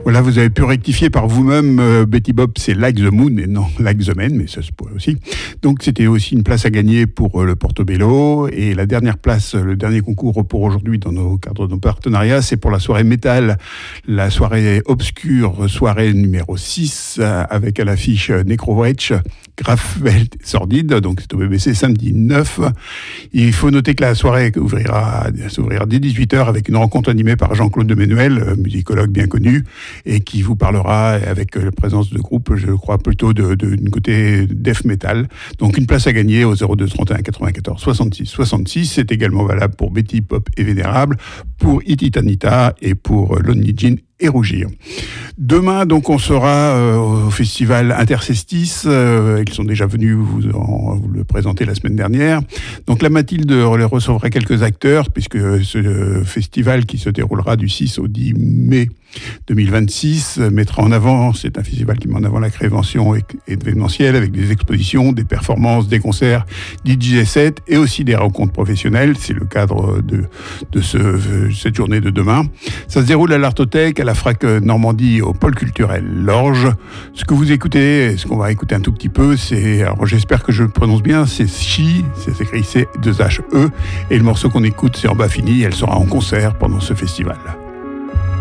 Voilà, vous avez pu rectifier par vous-même. Betty Boop, c'est Like the Moon et non Like the Man, mais ça se pourrait aussi. Donc c'était aussi une place à gagner pour le Portobello. Et la dernière place, le dernier concours pour aujourd'hui dans nos cadres de partenariat, c'est pour la soirée métal, la soirée obscure, soirée numéro 6, avec à l'affiche Necrowretch, Grafwelt Sordide, donc c'est au BBC samedi 9. Il faut noter que la soirée s'ouvrira dès 18h avec une rencontre animée par Jean-Claude Demenuel, musicologue bien connu, et qui vous parlera avec la présence de groupes, je crois, plutôt d'une côté death metal. Donc une place à gagner au 02 31 94 66 66. C'est également valable pour Betty Boop et Vénérable, pour Ititanita et pour Lonely Jean et Rougir. Demain, donc, on sera au festival Intercestis. Ils sont déjà venus vous le présenter la semaine dernière. Donc, la Mathilde recevra quelques acteurs, puisque ce festival qui se déroulera du 6 au 10 mai 2026 mettra en avant, c'est un festival qui met en avant la création événementielle avec des expositions, des performances, des concerts, DJ sets et aussi des rencontres professionnelles. C'est le cadre de cette journée de demain. Ça se déroule à l'Artothèque, à la Frac Normandie, au pôle culturel L'Orge. Ce que vous écoutez, ce qu'on va écouter un tout petit peu, alors j'espère que je le prononce bien, c'est She, c'est écrit C2HE, et le morceau qu'on écoute, c'est En bas fini, elle sera en concert pendant ce festival.